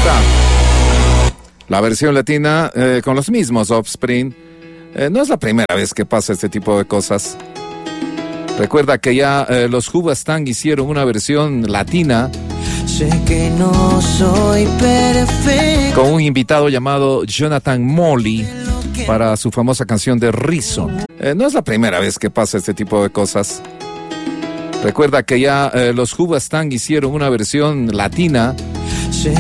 está. La versión latina con los mismos Offspring. No es la primera vez que pasa este tipo de cosas. Recuerda que ya los Hoobastank hicieron una versión latina. Sé que no soy perfecto. Con un invitado llamado Jonathan Molly para su famosa canción de Reason. No es la primera vez que pasa este tipo de cosas. Recuerda que ya los Hoobastank hicieron una versión latina. Sé